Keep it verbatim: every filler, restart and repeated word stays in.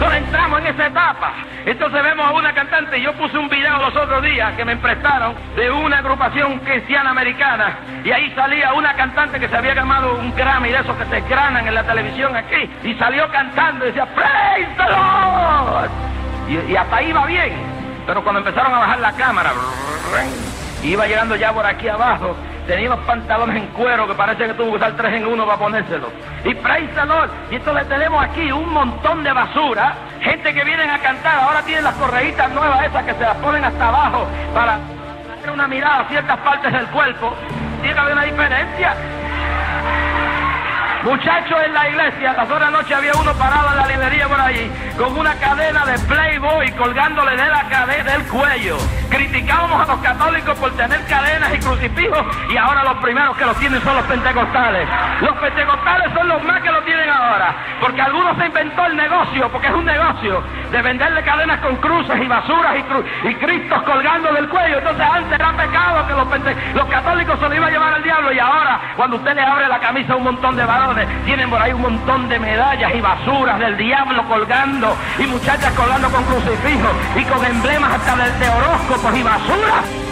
nosotros entramos en esa etapa. Entonces vemos a una cantante, y yo puse un video los otros días que me prestaron de una agrupación cristiana americana, y ahí salía una cantante que se había ganado un Grammy de esos que se granan en la televisión aquí, y salió cantando y decía "Praise the Lord", y, y hasta ahí iba bien, pero cuando empezaron a bajar la cámara, iba llegando ya por aquí abajo, tenía unos pantalones en cuero que parece que tuvo que usar tres en uno para ponérselos. Y praise the Lord. Y esto le tenemos aquí un montón de basura. Gente que vienen a cantar. Ahora tienen las correitas nuevas esas que se las ponen hasta abajo para hacer una mirada a ciertas partes del cuerpo. Tiene que haber una diferencia. Muchachos en la iglesia, a las horas de la noche había uno parado en la librería por allí, con una cadena de Playboy colgándole de la cadena del cuello. Criticábamos a los católicos por tener cadenas y crucifijos, y ahora los primeros que los tienen son los pentecostales. Los pentecostales son los más que lo tienen ahora, porque algunos se inventó el negocio, porque es un negocio, de venderle cadenas con cruces y basuras y, cru y cristos colgando del cuello. Entonces antes era pecado que los, los católicos se lo iba a llevar al diablo, y ahora cuando usted le abre la camisa a un montón de varones, tienen por ahí un montón de medallas y basuras del diablo colgando, y muchachas colgando con crucifijos y con emblemas hasta de, de horóscopos y basuras.